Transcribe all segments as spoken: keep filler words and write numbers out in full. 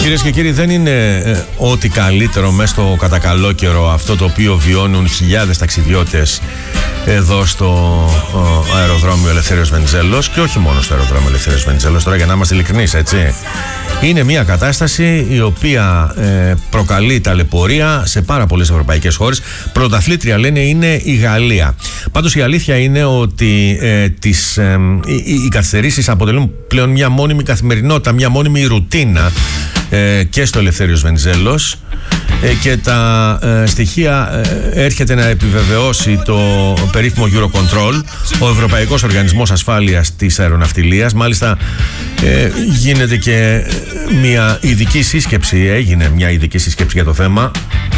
Κυρίες και κύριοι, δεν είναι ε, ό,τι καλύτερο μέσα στο κατακαλό καιρό αυτό το οποίο βιώνουν χιλιάδες ταξιδιώτες εδώ στο ε, αεροδρόμιο Ελευθέριος Βενιζέλος, και όχι μόνο στο αεροδρόμιο Ελευθέριος Βενιζέλος, τώρα για να είμαστε ειλικρινείς, έτσι. Είναι μια κατάσταση η οποία ε, προκαλεί ταλαιπωρία σε πάρα πολλές ευρωπαϊκές χώρες. Πρωταθλήτρια λένε είναι η Γαλλία. Πάντως η αλήθεια είναι ότι ε, τις, ε, οι, οι καθυστερήσεις αποτελούν πλέον μια μόνιμη καθημερινότητα, μια μόνιμη ρουτίνα ε, και στο Ελευθέριος Βενιζέλος, ε, και τα ε, στοιχεία ε, έρχεται να επιβεβαιώσει το περίφημο Eurocontrol, ο Ευρωπαϊκός Οργανισμός Ασφάλειας της Αεροναυτιλίας. Μάλιστα ε, γίνεται και μια ειδική σύσκεψη, έγινε μια ειδική σύσκεψη για το θέμα.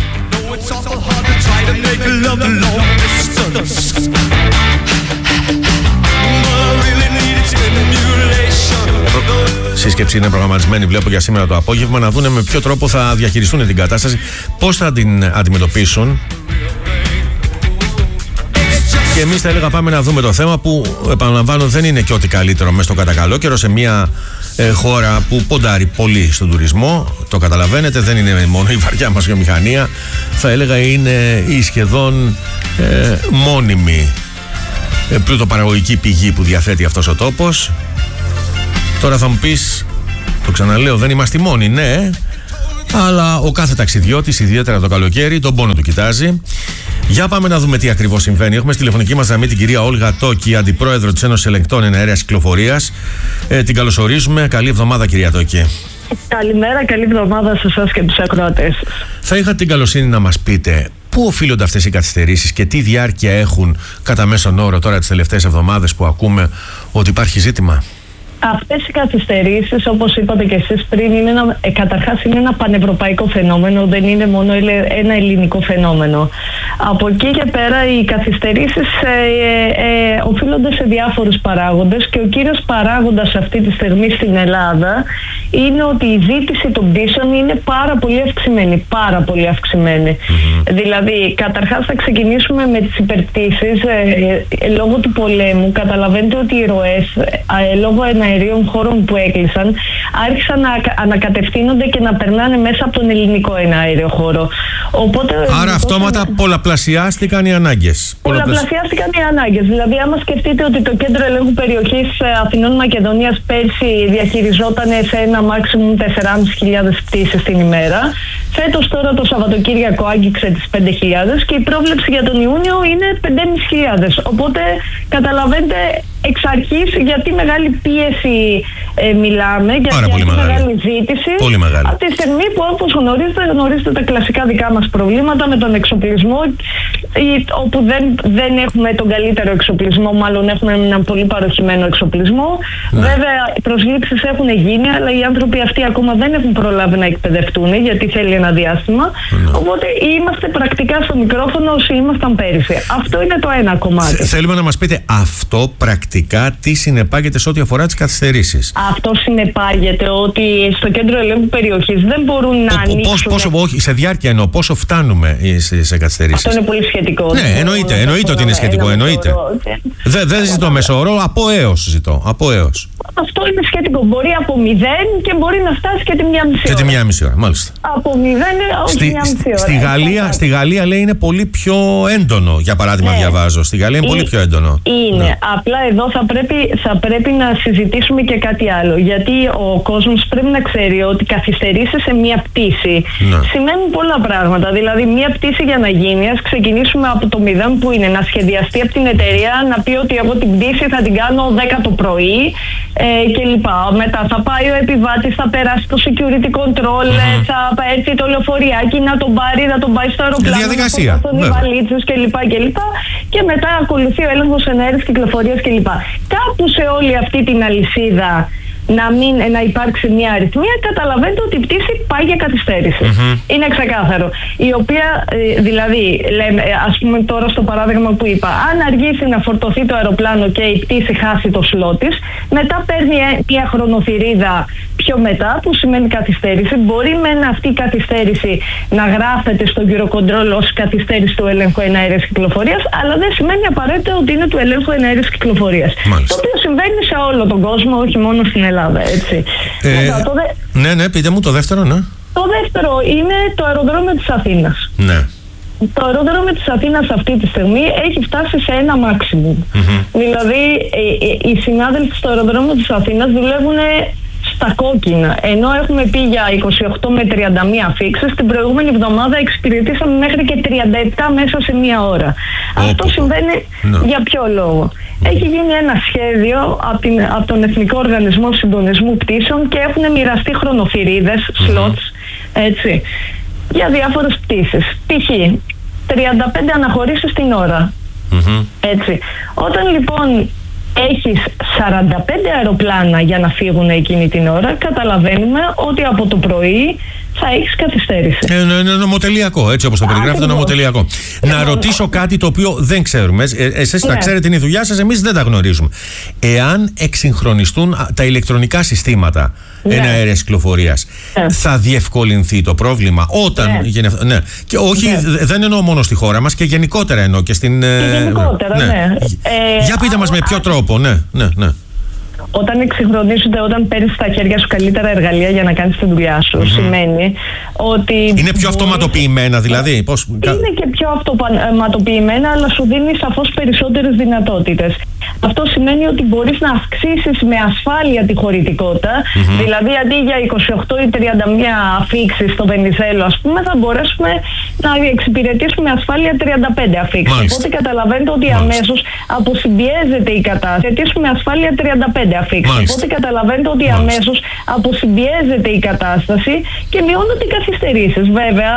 Σύσκεψη είναι προγραμματισμένη, βλέπω, για σήμερα το απόγευμα, να δούνε με ποιο τρόπο θα διαχειριστούν την κατάσταση, πώς θα την αντιμετωπίσουν. Και εμείς, θα έλεγα, πάμε να δούμε το θέμα που, επαναλαμβάνω, δεν είναι και ό,τι καλύτερο μέσα στο κατακαλό καιρό, σε μια ε, χώρα που ποντάρει πολύ στον τουρισμό. Το καταλαβαίνετε, δεν είναι μόνο η βαριά μας βιομηχανία, θα έλεγα είναι η σχεδόν ε, μόνιμη ε, πλούτοπαραγωγική πηγή που διαθέτει αυτός ο τόπος. Τώρα θα μου πεις, το ξαναλέω, δεν είμαστε μόνοι, ναι, αλλά ο κάθε ταξιδιώτης, ιδιαίτερα το καλοκαίρι, τον πόνο του κοιτάζει. Για πάμε να δούμε τι ακριβώς συμβαίνει. Έχουμε στη τηλεφωνική μας γραμμή την κυρία Όλγα Τόκη, αντιπρόεδρο της Ένωσης Ελεγκτών Εναέρειας Κυκλοφορίας. Ε, την καλωσορίζουμε. Καλή εβδομάδα, κυρία Τόκη. Καλημέρα, καλή εβδομάδα σε εσάς και τους ακροατές. Θα είχα την καλοσύνη να μας πείτε πού οφείλονται αυτές οι καθυστερήσεις και τι διάρκεια έχουν κατά μέσον όρο τώρα τις τελευταίες εβδομάδες που ακούμε ότι υπάρχει ζήτημα. Αυτές οι καθυστερήσεις, όπως είπατε και εσείς πριν, είναι ένα, ε, καταρχάς είναι ένα πανευρωπαϊκό φαινόμενο, δεν είναι μόνο ένα ελληνικό φαινόμενο. Από εκεί και πέρα οι καθυστερήσεις ε, ε, ε, οφείλονται σε διάφορους παράγοντες, και ο κύριος παράγοντας αυτή τη στιγμή στην Ελλάδα είναι ότι η ζήτηση των πτήσεων είναι πάρα πολύ αυξημένη, πάρα πολύ αυξημένη. Mm-hmm. Δηλαδή, καταρχάς θα ξεκινήσουμε με τις υπερπτήσεις. Ε, ε, λόγω του πολέμου, καταλαβαίνετε ότι οι ροές, ε, λόγω εναερίων χώρων που έκλεισαν, άρχισαν να ανακατευθύνονται και να περνάνε μέσα από τον ελληνικό εναέριο χώρο. Οπότε, άρα αυτόματα είναι... πολλαπλασιάστηκαν οι ανάγκες. Πολλαπλασιάστηκαν οι ανάγκες. Δηλαδή, άμα σκεφτείτε ότι το Κέντρο Ελέγχου Περιοχής Αθηνών Μακεδονίας πέρσι διαχειριζόταν σε ένα maximum τέσσερις χιλιάδες πτήσεις την ημέρα, φέτος τώρα το Σαββατοκύριακο άγγιξε τις πέντε χιλιάδες και η πρόβλεψη για τον Ιούνιο είναι πέντε χιλιάδες πεντακόσιες. Οπότε καταλαβαίνετε εξ αρχής γιατί μεγάλη πίεση ε, μιλάμε, γιατί πάρα πολύ μεγάλη. μεγάλη ζήτηση. Πολύ μεγάλη. Από τη στιγμή που, όπως γνωρίζετε, γνωρίζετε τα κλασικά δικά μας προβλήματα με τον εξοπλισμό, όπου δεν, δεν έχουμε τον καλύτερο εξοπλισμό, μάλλον έχουμε έναν πολύ παροχημένο εξοπλισμό. Ναι. Βέβαια, οι προσλήψεις έχουν γίνει, αλλά οι άνθρωποι αυτοί ακόμα δεν έχουν προλάβει να εκπαιδευτούν, γιατί θέλει ένα διάστημα. Ναι. Οπότε είμαστε πρακτικά στο μικρόφωνο όσοι ήμασταν πέρυσι. Αυτό είναι το ένα κομμάτι. Θε, θέλουμε να μας πείτε αυτό πρακτικά τι συνεπάγεται σε ό,τι αφορά τις καθυστερήσεις. Αυτό συνεπάγεται ότι στο Κέντρο Ελέγχου Περιοχής δεν μπορούν να Πο, ανοίξουν... Πώς, πόσο, όχι, σε διάρκεια εννοώ, πόσο φτάνουμε σε, σε καθυστερήσεις. Αυτό είναι πολύ σχετικό. Ναι, εννοείται, εννοείται ότι είναι σχετικό, εννοείται. Δεν δε ζητώ μέσο όρο, από έως ζητώ, από έως. Αυτό είναι σχετικό. Μπορεί από μηδέν και μπορεί να φτάσει και τη μία μισή ώρα. Και τη μία μισή ώρα, μάλιστα. Από μηδέν έως τη μία μισή ώρα. Στη Γαλλία, στη Γαλλία λέει είναι πολύ πιο έντονο, για παράδειγμα, ναι. Διαβάζω. Στη Γαλλία είναι πολύ πιο έντονο. Είναι. Ναι. Απλά εδώ θα πρέπει, θα πρέπει να συζητήσουμε και κάτι άλλο. Γιατί ο κόσμος πρέπει να ξέρει ότι καθυστερήσεις σε μία πτήση ναι. σημαίνουν πολλά πράγματα. Δηλαδή, μία πτήση για να γίνει, ας ξεκινήσουμε από το μηδέν που είναι να σχεδιαστεί από την εταιρεία, να πει ότι εγώ την πτήση θα την κάνω δέκα το πρωί. Ε, και λοιπά. Μετά θα πάει ο επιβάτης, θα περάσει το security control, mm-hmm. θα έρθει το λεωφοριάκι να τον πάρει, να τον πάει στο αεροπλάνο, διαδικασία. να τον βαλίτσες και λοιπά και λοιπά. Και μετά ακολουθεί ο έλεγχος εναέρειας κυκλοφορίας και λοιπά. Κάπου σε όλη αυτή την αλυσίδα να, μην, να υπάρξει μια αριθμία, καταλαβαίνετε ότι η πτήση πάει για καθυστέρηση. Mm-hmm. Είναι ξεκάθαρο. Η οποία, δηλαδή, λέμε, ας πούμε τώρα στο παράδειγμα που είπα, αν αργήσει να φορτωθεί το αεροπλάνο και η πτήση χάσει το σλότ της, μετά παίρνει μια χρονοθυρίδα πιο μετά, που σημαίνει καθυστέρηση. Μπορεί μεν αυτή η καθυστέρηση να γράφεται στο Eurocontrol ως καθυστέρηση του ελέγχου εναέρειας κυκλοφορίας, αλλά δεν σημαίνει απαραίτητα ότι είναι του ελέγχου εναέρειας κυκλοφορίας. Το οποίο συμβαίνει σε όλο τον κόσμο, όχι μόνο στην Ελλάδα. Ελλάδα, έτσι. Ε, Μετά, το δε... Ναι, ναι, πείτε μου το δεύτερο, ναι. Το δεύτερο είναι το αεροδρόμιο της Αθήνας. Ναι. Το αεροδρόμιο της Αθήνας αυτή τη στιγμή έχει φτάσει σε ένα maximum. Mm-hmm. Δηλαδή, οι συνάδελφοι στο αεροδρόμιο της Αθήνας δουλεύουν στα κόκκινα. Ενώ έχουμε πει για είκοσι οκτώ με τριάντα μία αφίξεις, την προηγούμενη εβδομάδα εξυπηρετήσαμε μέχρι και τριάντα επτά μέσα σε μία ώρα. Oh, Αυτό oh, συμβαίνει oh. για ποιο λόγο? Έχει γίνει ένα σχέδιο από, την, από τον Εθνικό Οργανισμό Συντονισμού Πτήσεων και έχουν μοιραστεί χρονοθυρίδες, mm-hmm. slots, έτσι, για διάφορες πτήσεις. Π.χ. τριάντα πέντε αναχωρήσεις την ώρα. Mm-hmm. Έτσι. Όταν λοιπόν έχεις σαράντα πέντε αεροπλάνα για να φύγουν εκείνη την ώρα, καταλαβαίνουμε ότι από το πρωί θα έχεις καθυστέρηση. Ε, είναι νομοτελειακό, έτσι όπως το περιγράφετε, νομοτελειακό. Να ρωτήσω κάτι το οποίο δεν ξέρουμε. Ε, εσείς ναι. τα ξέρετε, είναι η δουλειά σας, εμείς δεν τα γνωρίζουμε. Εάν εξυγχρονιστούν τα ηλεκτρονικά συστήματα ναι. εναέρειας κυκλοφορίας, ναι. θα διευκολυνθεί το πρόβλημα όταν... Ναι. Γενευ... ναι. Και όχι, ναι. δεν εννοώ μόνο στη χώρα μας, και γενικότερα εννοώ και στην... Και γενικότερα, ναι. ναι. Ε, Για πείτε α, μας με ποιο α, τρόπο, ναι, ναι, ναι. Όταν εξυγχρονίζονται, όταν παίρνεις στα χέρια σου καλύτερα εργαλεία για να κάνεις τη δουλειά σου, mm-hmm. σημαίνει ότι... Είναι πιο μπορείς... αυτοματοποιημένα δηλαδή. Πώς... Είναι και πιο αυτοματοποιημένα, αλλά σου δίνει σαφώς περισσότερες δυνατότητες. Αυτό σημαίνει ότι μπορείς να αυξήσεις με ασφάλεια τη χωρητικότητα, mm-hmm. δηλαδή αντί για είκοσι οκτώ ή τριάντα μία αφίξεις στο Βενιζέλο, ας πούμε, θα μπορέσουμε να εξυπηρετήσουμε ασφάλεια τριάντα πέντε αφίξεις. Οπότε καταλαβαίνετε ότι Μάλιστα. αμέσως αποσυμπιέζεται η κατάσταση, με ασφάλεια τριάντα πέντε αφίξεις. Οπότε καταλαβαίνετε ότι Μάλιστα. αμέσως αποσυμπιέζεται η κατάσταση και μειώνονται οι καθυστερήσεις. Βέβαια,